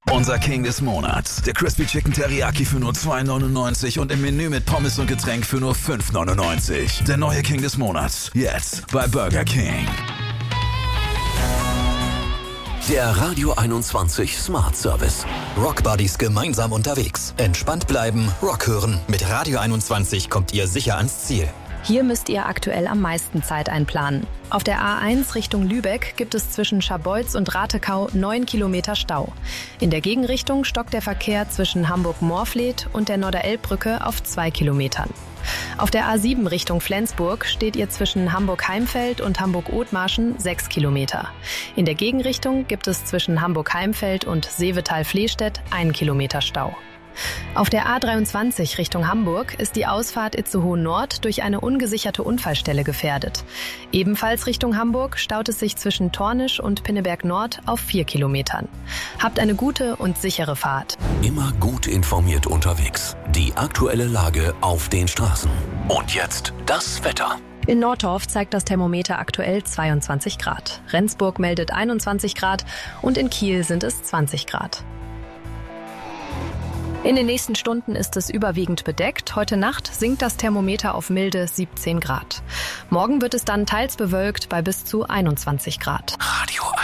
Unser King des Monats. Der Crispy Chicken Teriyaki für nur $2,99 und im Menü mit Pommes und Getränk für nur $5,99. Der neue King des Monats. Jetzt bei Burger King. Der Radio 21 Smart Service. Rock Buddies gemeinsam unterwegs. Entspannt bleiben, Rock hören. Mit Radio 21 kommt ihr sicher ans Ziel. Hier müsst ihr aktuell am meisten Zeit einplanen. Auf der A1 Richtung Lübeck gibt es zwischen Scharbeutz und Ratekau 9 Kilometer Stau. In der Gegenrichtung stockt der Verkehr zwischen Hamburg-Morfleet und der Norderelbbrücke auf 2 Kilometern. Auf der A7 Richtung Flensburg steht ihr zwischen Hamburg-Heimfeld und Hamburg-Othmarschen 6 Kilometer. In der Gegenrichtung gibt es zwischen Hamburg-Heimfeld und Seevetal-Flehstedt 1 Kilometer Stau. Auf der A23 Richtung Hamburg ist die Ausfahrt Itzehoe Nord durch eine ungesicherte Unfallstelle gefährdet. Ebenfalls Richtung Hamburg staut es sich zwischen Tornisch und Pinneberg Nord auf 4 Kilometern. Habt eine gute und sichere Fahrt. Immer gut informiert unterwegs. Die aktuelle Lage auf den Straßen. Und jetzt das Wetter. In Nordorf zeigt das Thermometer aktuell 22 Grad. Rendsburg meldet 21 Grad und in Kiel sind es 20 Grad. In den nächsten Stunden ist es überwiegend bedeckt. Heute Nacht sinkt das Thermometer auf milde 17 Grad. Morgen wird es dann teils bewölkt bei bis zu 21 Grad. Radio